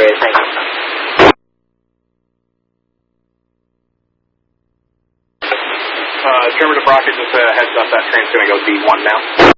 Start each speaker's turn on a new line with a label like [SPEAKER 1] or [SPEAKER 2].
[SPEAKER 1] Okay, thank you.
[SPEAKER 2] Trevor DeBrock, just a heads up, that train's going to go D1 now.